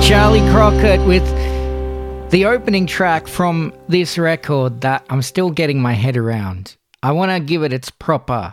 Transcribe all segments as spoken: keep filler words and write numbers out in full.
Charlie Crockett with the opening track from this record that I'm still getting my head around. I want to give it its proper,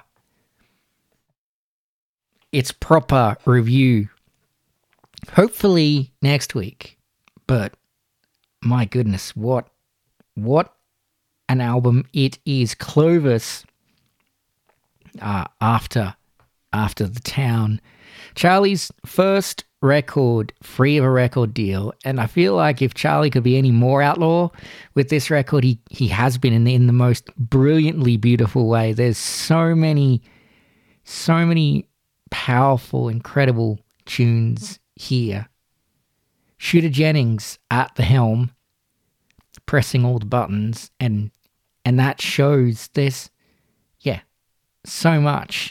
its proper review. Hopefully next week. But my goodness, what, what an album it is. Clovis, uh, after, after the town. Charlie's first record, free of a record deal, and I feel like if Charlie could be any more outlaw with this record, he he has been in the, in the most brilliantly beautiful way. There's so many, so many powerful, incredible tunes here. Shooter Jennings at the helm, pressing all the buttons, and and that shows this, yeah, so much,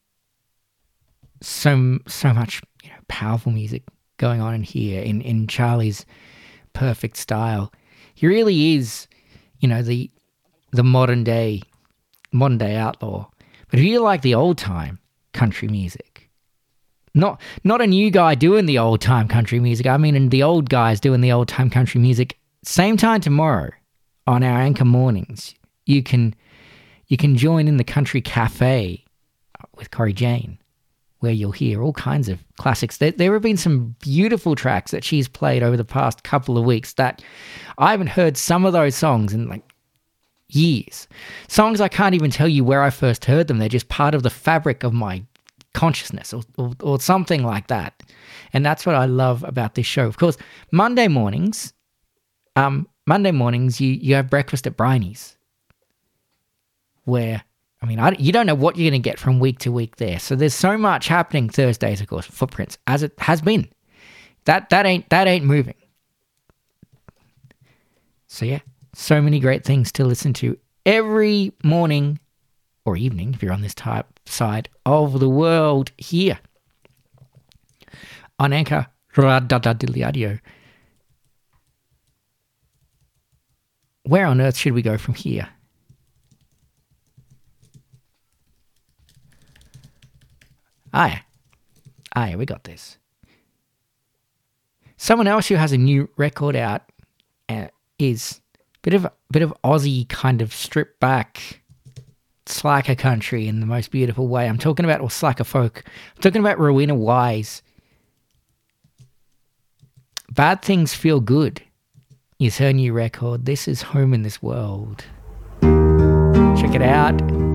so so much. Powerful music going on in here in, in Charlie's perfect style. He really is, you know, the the modern day modern day outlaw. But if you like the old time country music, not not a new guy doing the old time country music, I mean in the old guys doing the old time country music, same time tomorrow on our Anchor Mornings, you can you can join in the Country Cafe with Corey Jane, where you'll hear all kinds of classics. There, there have been some beautiful tracks that she's played over the past couple of weeks that I haven't heard some of those songs in like years. Songs I can't even tell you where I first heard them. They're just part of the fabric of my consciousness or, or, or something like that. And that's what I love about this show. Of course, Monday mornings, um, Monday mornings, you, you have breakfast at Briney's, where I mean, I, you don't know what you're going to get from week to week there. So there's so much happening Thursdays, of course, Footprints, as it has been. That that ain't that ain't moving. So yeah, so many great things to listen to every morning or evening if you're on this type side of the world here on Anchor Radio. Where on earth should we go from here? Aye, aye, we got this. Someone else who has a new record out uh, is a bit of bit of Aussie kind of stripped back slacker country in the most beautiful way. I'm talking about, or slacker folk. I'm talking about Rowena Wise. Bad Things Feel Good is her new record. This is Home in This World. Check it out.